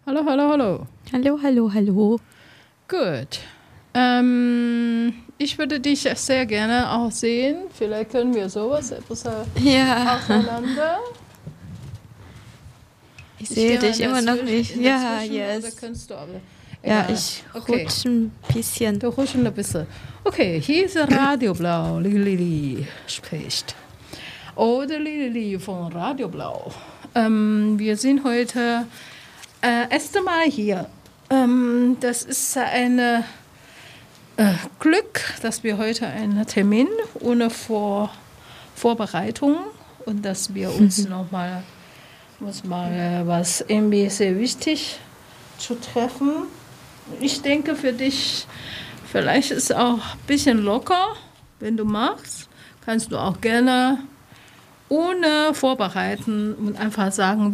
Hallo, hallo, hallo. Hallo, hallo, hallo. Gut. Ich würde dich sehr gerne auch sehen. Vielleicht können wir sowas etwas auseinander. Ich sehe dich immer noch nicht. Ja, yes. Oder kannst du aber? Ja, ich rutsche ein bisschen. Du rutschst ein bisschen. Okay, hier ist Radio Blau. Lili spricht. Oder Lili von Radio Blau. Wir sind heute erst einmal hier. Das ist ein Glück, dass wir heute einen Termin ohne Vorbereitung und dass wir uns nochmal was irgendwie sehr wichtig zu treffen. Ich denke für dich, vielleicht ist es auch ein bisschen locker, wenn du magst, kannst du auch gerne ohne vorbereiten und einfach sagen,